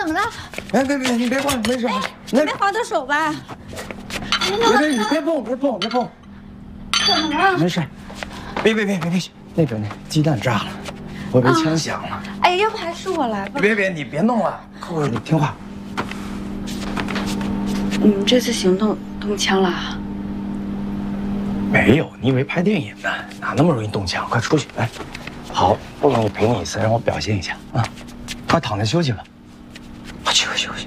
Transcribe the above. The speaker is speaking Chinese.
么了？ 哎，别，你别管，没事。 你没划到手吧？ 别，你别碰，别碰。 怎么了？ 没事。别，那边那鸡蛋炸了，我被枪响了。 哎，要不还是我来吧？ 别，你别弄了，扣你听话。 你们这次行动动枪了？ 没有，你以为拍电影呢？哪那么容易动枪？快出去！来，好，不容易陪你一次，让我表现一下啊！快躺着休息吧。休息。